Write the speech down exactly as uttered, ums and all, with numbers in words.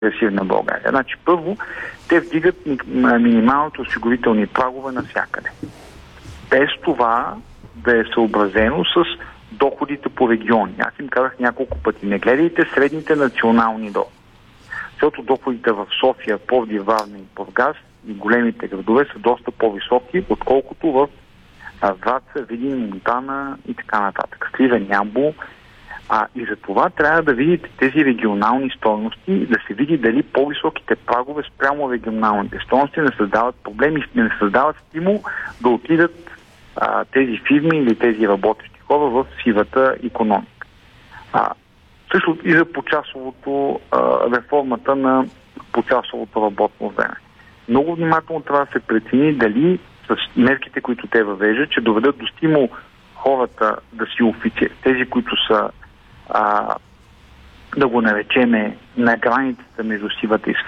агресивна България. Значи, първо, те вдигат минималните осигурителни прагове навсякъде. Без това да е съобразено с доходите по региони. Аз им казах няколко пъти. Не гледайте средните национални доходи. Защото доходите в София, Пловдив, Варна и Бургас и големите градове са доста по-високи, отколкото в Враца, Видин, Монтана и така нататък. Сливен, Ямбол. А, и за това трябва да видите тези регионални стойности, да се види дали по-високите прагове спрямо регионалните стойности не създават проблеми, не създават стимул да отидат а, тези фирми или тези работещи хора в сивата икономика. А, също и за почасовото а, реформата на почасовото работно време. Много внимателно трябва да се прецени дали с мерките, които те въвеждат, че доведат до стимул хората да си офици, тези, които са а, да го наречеме на границата между сивата и